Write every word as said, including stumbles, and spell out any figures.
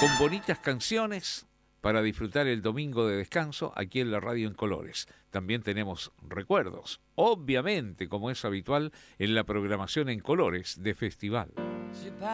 con bonitas canciones para disfrutar el domingo de descanso aquí en la radio en colores. También tenemos recuerdos, obviamente, como es habitual en la programación en colores de festival.